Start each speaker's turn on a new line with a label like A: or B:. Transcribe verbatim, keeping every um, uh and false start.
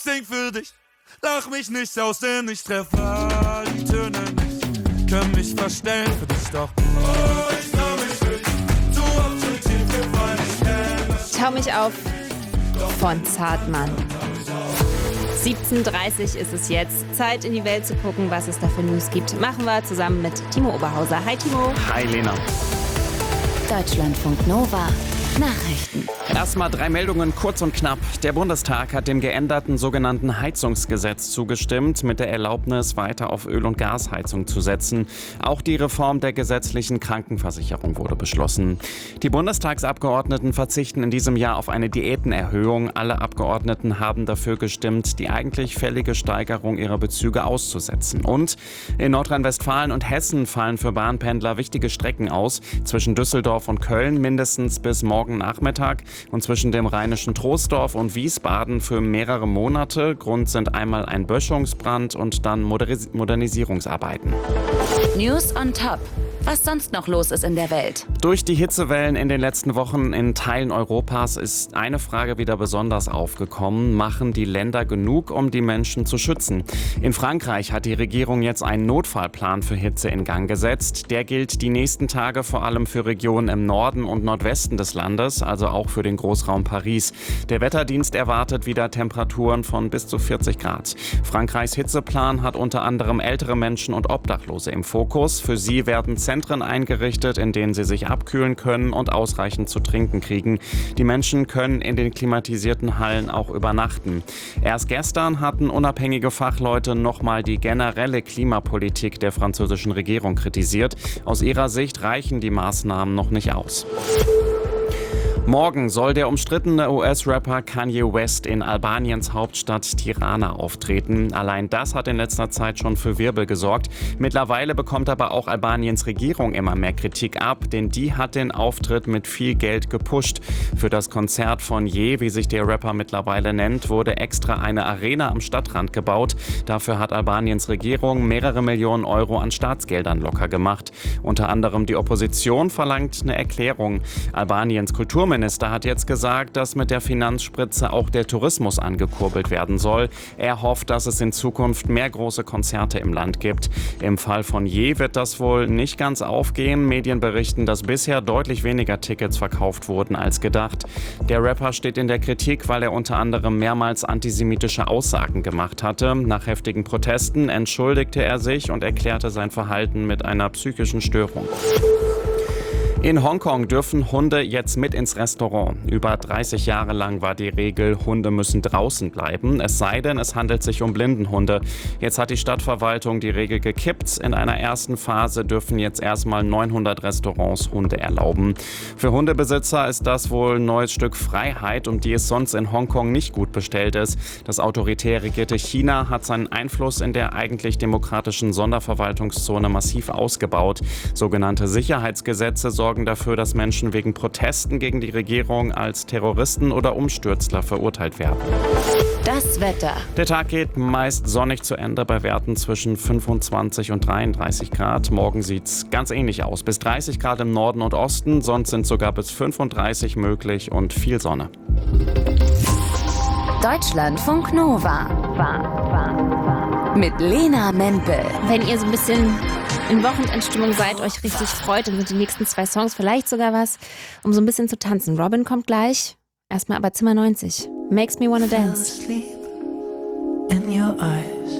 A: Sing für dich, lach mich nicht aus, denn ich treffe all die Töne nicht. Können mich verstellen für dich doch. Oh, ich trau mich nicht, so oft schon tief gefallen, ich kenn das.
B: Tau mich auf von Zartmann. siebzehn Uhr dreißig ist es jetzt. Zeit in die Welt zu gucken, was es da für News gibt. Machen wir zusammen mit Timo Oberhauser. Hi Timo.
C: Hi Lena.
D: Deutschlandfunk Nova. Nachrichten.
C: Erstmal drei Meldungen, kurz und knapp. Der Bundestag hat dem geänderten sogenannten Heizungsgesetz zugestimmt, mit der Erlaubnis, weiter auf Öl- und Gasheizung zu setzen. Auch die Reform der gesetzlichen Krankenversicherung wurde beschlossen. Die Bundestagsabgeordneten verzichten in diesem Jahr auf eine Diätenerhöhung. Alle Abgeordneten haben dafür gestimmt, die eigentlich fällige Steigerung ihrer Bezüge auszusetzen. Und in Nordrhein-Westfalen und Hessen fallen für Bahnpendler wichtige Strecken aus. Zwischen Düsseldorf und Köln mindestens bis morgen Nachmittag und zwischen dem rheinischen Troisdorf und Wiesbaden für mehrere Monate. Grund sind einmal ein Böschungsbrand und dann Modernis- Modernisierungsarbeiten.
D: News on top. Was sonst noch los ist in der Welt.
C: Durch die Hitzewellen in den letzten Wochen in Teilen Europas ist eine Frage wieder besonders aufgekommen. Machen die Länder genug, um die Menschen zu schützen? In Frankreich hat die Regierung jetzt einen Notfallplan für Hitze in Gang gesetzt. Der gilt die nächsten Tage vor allem für Regionen im Norden und Nordwesten des Landes, also auch für den Großraum Paris. Der Wetterdienst erwartet wieder Temperaturen von bis zu vierzig Grad. Frankreichs Hitzeplan hat unter anderem ältere Menschen und Obdachlose im Fokus. Für sie werden Zentren eingerichtet, in denen sie sich abkühlen können und ausreichend zu trinken kriegen. Die Menschen können in den klimatisierten Hallen auch übernachten. Erst gestern hatten unabhängige Fachleute nochmal die generelle Klimapolitik der französischen Regierung kritisiert. Aus ihrer Sicht reichen die Maßnahmen noch nicht aus. Morgen soll der umstrittene U S-Rapper Kanye West in Albaniens Hauptstadt Tirana auftreten. Allein das hat in letzter Zeit schon für Wirbel gesorgt. Mittlerweile bekommt aber auch Albaniens Regierung immer mehr Kritik ab, denn die hat den Auftritt mit viel Geld gepusht. Für das Konzert von Ye, wie sich der Rapper mittlerweile nennt, wurde extra eine Arena am Stadtrand gebaut. Dafür hat Albaniens Regierung mehrere Millionen Euro an Staatsgeldern locker gemacht. Unter anderem die Opposition verlangt eine Erklärung. Albaniens Kulturminister Minister hat jetzt gesagt, dass mit der Finanzspritze auch der Tourismus angekurbelt werden soll. Er hofft, dass es in Zukunft mehr große Konzerte im Land gibt. Im Fall von Ye wird das wohl nicht ganz aufgehen. Medien berichten, dass bisher deutlich weniger Tickets verkauft wurden als gedacht. Der Rapper steht in der Kritik, weil er unter anderem mehrmals antisemitische Aussagen gemacht hatte. Nach heftigen Protesten entschuldigte er sich und erklärte sein Verhalten mit einer psychischen Störung. In Hongkong dürfen Hunde jetzt mit ins Restaurant. Über dreißig Jahre lang war die Regel, Hunde müssen draußen bleiben, es sei denn, es handelt sich um Blindenhunde. Jetzt hat die Stadtverwaltung die Regel gekippt. In einer ersten Phase dürfen jetzt erstmal neunhundert Restaurants Hunde erlauben. Für Hundebesitzer ist das wohl ein neues Stück Freiheit, um die es sonst in Hongkong nicht gut bestellt ist. Das autoritär regierte China hat seinen Einfluss in der eigentlich demokratischen Sonderverwaltungszone massiv ausgebaut. Sogenannte Sicherheitsgesetze sorgen dafür, dass Menschen wegen Protesten gegen die Regierung als Terroristen oder Umstürzler verurteilt werden.
D: Das Wetter.
C: Der Tag geht meist sonnig zu Ende bei Werten zwischen fünfundzwanzig und dreiunddreißig Grad. Morgen sieht's ganz ähnlich aus. Bis dreißig Grad im Norden und Osten, sonst sind sogar bis fünfunddreißig möglich und viel Sonne.
D: Deutschlandfunk Nova. Mit Lena Mempel.
B: Wenn ihr so ein bisschen in Wochenendstimmung seid, euch richtig freut, dann sind die nächsten zwei Songs vielleicht sogar was, um so ein bisschen zu tanzen. Robin kommt gleich. Erstmal aber Zimmer neunzig. Makes me wanna dance.
E: In your eyes.